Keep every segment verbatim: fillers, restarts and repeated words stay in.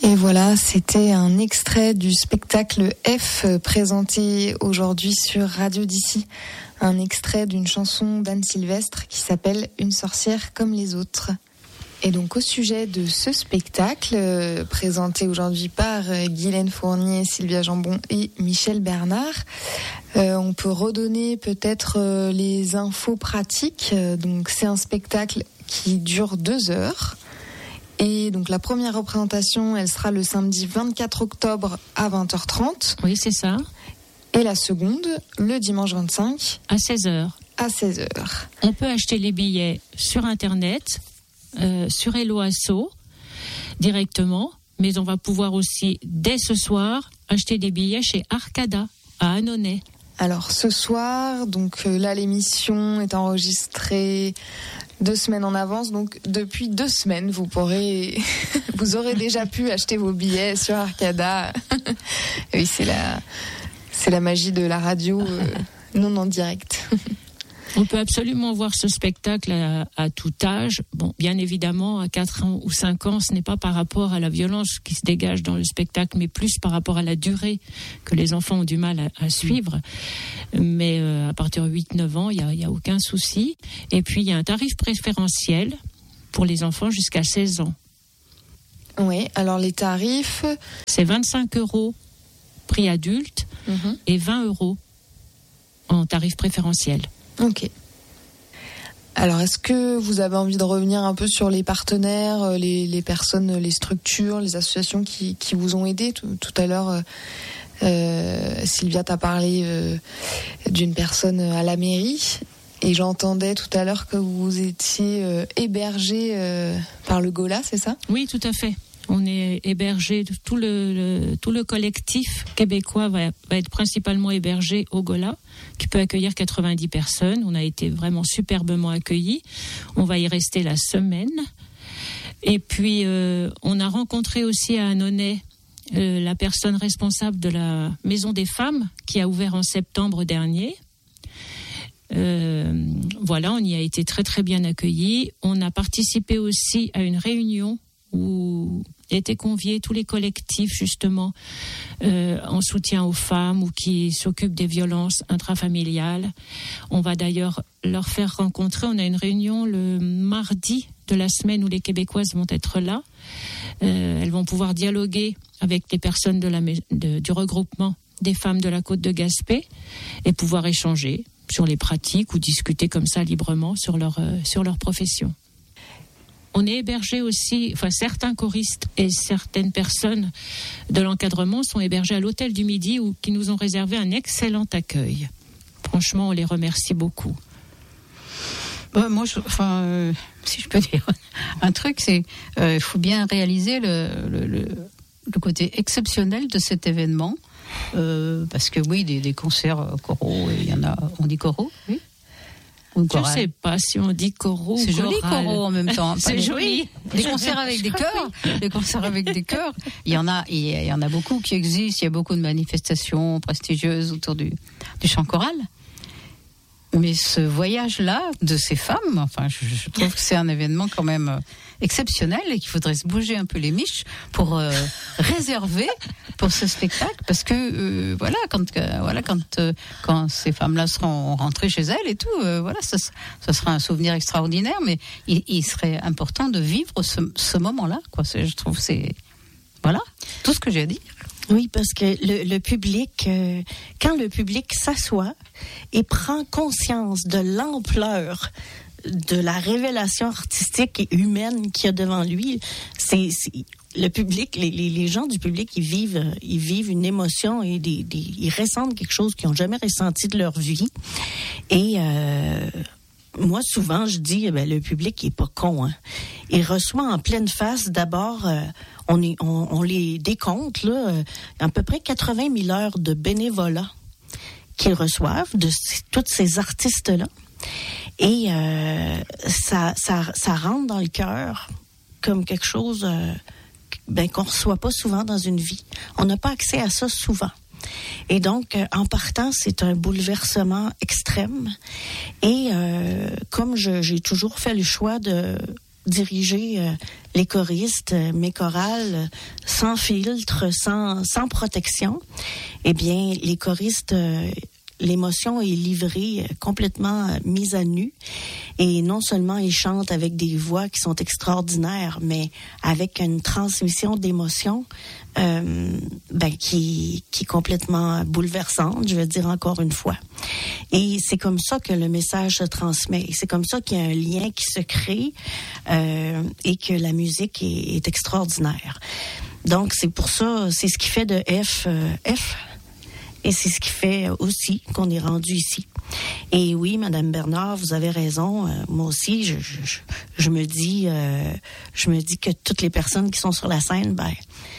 Et voilà, c'était un extrait du spectacle F présenté aujourd'hui sur Radio D'ici. Un extrait d'une chanson d'Anne Sylvestre qui s'appelle Une sorcière comme les autres. Et donc au sujet de ce spectacle, euh, présenté aujourd'hui par euh, Guylaine Fournier, Sylvia Jambon et Michel Bernard, euh, on peut redonner peut-être euh, les infos pratiques. Euh, donc c'est un spectacle qui dure deux heures. Et donc la première représentation, elle sera le samedi vingt-quatre octobre à vingt heures trente. Oui, c'est ça. Et la seconde, le dimanche vingt-cinq. À seize heures. À seize heures. On peut acheter les billets sur Internet, euh, sur Hello Asso, directement. Mais on va pouvoir aussi, dès ce soir, acheter des billets chez Arcada, à Annonay. Alors ce soir, donc euh, là l'émission est enregistrée deux semaines en avance, donc depuis deux semaines vous pourrez, vous aurez déjà pu acheter vos billets sur Arcada. Oui, c'est la, c'est la magie de la radio euh, non en direct. On peut absolument voir ce spectacle à, à tout âge. Bon, bien évidemment, à quatre ans ou cinq ans, ce n'est pas par rapport à la violence qui se dégage dans le spectacle, mais plus par rapport à la durée que les enfants ont du mal à, à suivre. Mais euh, à partir de huit neuf ans, il n'y a, y a aucun souci. Et puis, il y a un tarif préférentiel pour les enfants jusqu'à seize ans. Oui, alors les tarifs... C'est vingt-cinq euros prix adulte mm-hmm. et vingt euros en tarif préférentiel. Ok. Alors, est-ce que vous avez envie de revenir un peu sur les partenaires, les, les personnes, les structures, les associations qui, qui vous ont aidé tout, tout à l'heure, euh, Sylvia t'a parlé euh, d'une personne à la mairie. Et j'entendais tout à l'heure que vous étiez euh, hébergé euh, par le Gola, c'est ça ? Oui, tout à fait. On est hébergé, tout le, le, tout le collectif québécois va, va être principalement hébergé au Gola, qui peut accueillir quatre-vingt-dix personnes. On a été vraiment superbement accueillis. On va y rester la semaine. Et puis, euh, on a rencontré aussi à Annonay euh, la personne responsable de la Maison des Femmes, qui a ouvert en septembre dernier. Euh, voilà, on y a été très très bien accueillis. On a participé aussi à une réunion où étaient conviés tous les collectifs justement euh, en soutien aux femmes ou qui s'occupent des violences intrafamiliales. On va d'ailleurs leur faire rencontrer, on a une réunion le mardi de la semaine où les Québécoises vont être là. Euh, elles vont pouvoir dialoguer avec les personnes de la, de, du regroupement des femmes de la côte de Gaspé et pouvoir échanger sur les pratiques ou discuter comme ça librement sur leur, euh, sur leur profession. On est hébergé aussi, enfin certains choristes et certaines personnes de l'encadrement sont hébergés à l'Hôtel du Midi où, qui nous ont réservé un excellent accueil. Franchement, on les remercie beaucoup. Bah, moi, je, enfin, euh, si je peux dire un truc, c'est il euh, faut bien réaliser le, le, le, le côté exceptionnel de cet événement. Euh, parce que oui, des, des concerts choraux, il y en a, on dit choraux, oui. Je ne sais pas si on dit choraux. C'est joli choraux en même temps. C'est joli. Des concerts avec des chœurs, des concerts avec des chœurs. Il y en a, il y en a beaucoup qui existent. Il y a beaucoup de manifestations prestigieuses autour du, du chant choral. Mais ce voyage-là de ces femmes, enfin, je, je trouve que c'est un événement quand même exceptionnel et qu'il faudrait se bouger un peu les miches pour euh, réserver pour ce spectacle, parce que euh, voilà, quand euh, voilà, quand euh, quand ces femmes-là seront rentrées chez elles et tout, euh, voilà, ça, ça sera un souvenir extraordinaire. Mais il, il serait important de vivre ce, ce moment-là, quoi. C'est, je trouve, c'est voilà tout ce que j'ai à dire. Oui, parce que le, le public, euh, quand le public s'assoit et prend conscience de l'ampleur de la révélation artistique et humaine qu'il y a devant lui, c'est, c'est le public, les, les, les gens du public, ils vivent, ils vivent une émotion et des, des, ils ressentent quelque chose qu'ils n'ont jamais ressenti de leur vie. Et euh, moi, souvent, je dis, ben, le public est pas con, hein. Il reçoit en pleine face d'abord. Euh, On, est, on, on les décompte, là, euh, à peu près quatre-vingt mille heures de bénévolat qu'ils reçoivent de c- tous ces artistes-là. Et euh, ça, ça, ça rentre dans le cœur comme quelque chose euh, ben, qu'on ne reçoit pas souvent dans une vie. On n'a pas accès à ça souvent. Et donc, euh, en partant, c'est un bouleversement extrême. Et euh, comme je, j'ai toujours fait le choix de diriger euh, les choristes, euh, mes chorales, euh, sans filtre, sans, sans protection. Eh bien, les choristes, euh, l'émotion est livrée, euh, complètement euh, mise à nu. Et non seulement ils chantent avec des voix qui sont extraordinaires, mais avec une transmission d'émotions euh, ben, qui, qui est complètement bouleversante, je vais dire encore une fois. Et c'est comme ça que le message se transmet. C'est comme ça qu'il y a un lien qui se crée euh, et que la musique est, est extraordinaire. Donc, c'est pour ça, c'est ce qui fait de F, euh, F. Et c'est ce qui fait aussi qu'on est rendu ici. Et oui, Madame Bernard, vous avez raison. Euh, moi aussi, je, je, je me dis, euh, je me dis que toutes les personnes qui sont sur la scène, ben,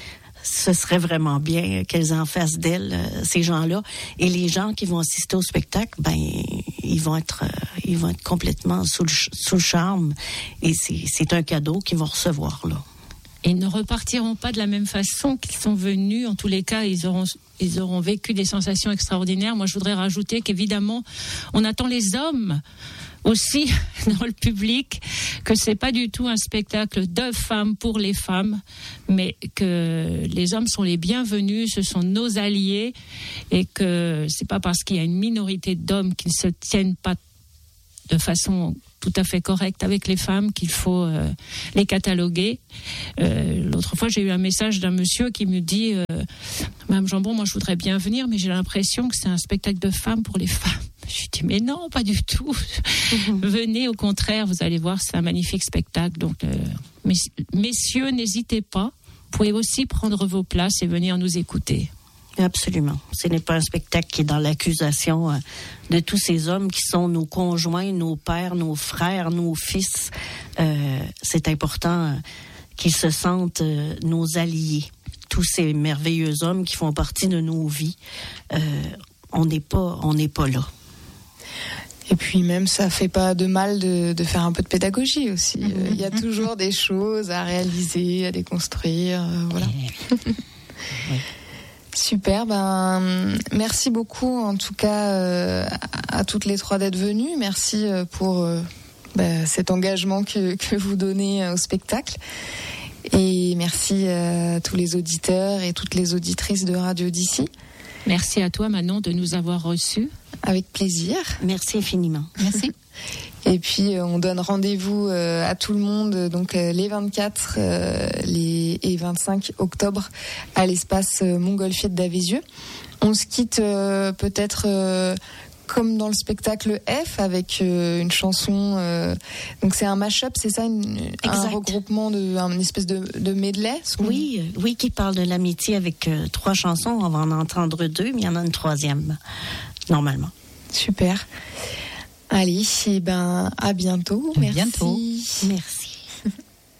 ce serait vraiment bien qu'elles en fassent d'elles, euh, ces gens-là. Et les gens qui vont assister au spectacle, ben, ils vont être, euh, ils vont être complètement sous le, sous le charme. Et c'est, c'est un cadeau qu'ils vont recevoir là. Et ils ne repartiront pas de la même façon qu'ils sont venus. En tous les cas, ils auront, ils auront vécu des sensations extraordinaires. Moi, je voudrais rajouter qu'évidemment, on attend les hommes aussi dans le public, que c'est pas du tout un spectacle de femmes pour les femmes, mais que les hommes sont les bienvenus, ce sont nos alliés, et que c'est pas parce qu'il y a une minorité d'hommes qui ne se tiennent pas de façon tout à fait correcte avec les femmes qu'il faut euh, les cataloguer. Euh, l'autre fois, j'ai eu un message d'un monsieur qui me dit euh, « Madame Jambon, moi je voudrais bien venir, mais j'ai l'impression que c'est un spectacle de femmes pour les femmes. » Je lui dis « Mais non, pas du tout. Mmh. Venez, au contraire, vous allez voir, c'est un magnifique spectacle. Donc, euh, mess- messieurs, n'hésitez pas. Vous pouvez aussi prendre vos places et venir nous écouter. » Absolument. Ce n'est pas un spectacle qui est dans l'accusation euh, de tous ces hommes qui sont nos conjoints, nos pères, nos frères, nos fils. Euh, c'est important euh, qu'ils se sentent euh, nos alliés. Tous ces merveilleux hommes qui font partie de nos vies. Euh, on n'est pas, on n'est pas là. Et puis même, ça fait pas de mal de, de faire un peu de pédagogie aussi. Il mmh. euh, y a toujours des choses à réaliser, à déconstruire. Euh, voilà. Oui. Super, ben merci beaucoup en tout cas euh, à toutes les trois d'être venues. Merci pour euh, ben, cet engagement que, que vous donnez au spectacle. Et merci à tous les auditeurs et toutes les auditrices de Radio d'ici. Merci à toi Manon de nous avoir reçus. Avec plaisir. Merci infiniment. Merci. Et puis on donne rendez-vous à tout le monde donc les vingt-quatre euh, les, et vingt-cinq octobre à l'espace Montgolfier de Davisieux. On se quitte euh, peut-être euh, comme dans le spectacle F avec euh, une chanson. Euh, donc c'est un mash-up, c'est ça, une, un regroupement de, une espèce de, de medley. Oui, euh, oui, qui parle de l'amitié avec euh, trois chansons. On va en entendre deux, mais il y en a une troisième normalement. Super. Allez, et ben à bientôt. À Merci. bientôt. Merci.